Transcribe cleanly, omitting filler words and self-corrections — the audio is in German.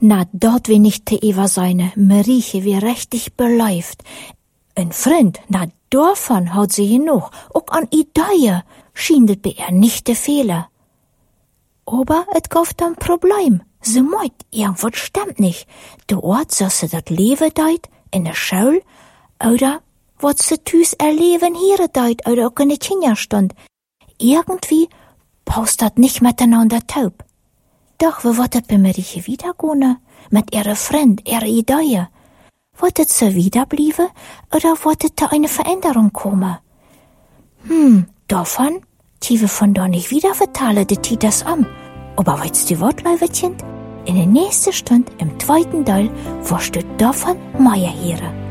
Na, dort wie nicht über seine Marieche wie richtig beläuft. Ein Freund, na davon hat sie genoeg. Ook an Ideeën schien het bij nicht te fehlen. Aber het gaf een probleem. Ze meint, irgendwas stimmt nicht. De Ort, zoals ze dat leven deed, in de school, oder wat ze thuis erleben hier deed, oder ook in de kinderstund. Irgendwie passt dat nicht miteinander taub. Doch wie wird het bij Marieche wiedergehen? Mit ihrer Freund, ihre Ideeën. Wird het so wiederbleiben, oder wird het da eine Veränderung kommen? Davon, die wir von da nicht wieder vertalen, die Tiet das an. Aber weißt du was, Leibertchen? In der nächsten Stunde, im zweiten Teil, wirst du davon mehr hören.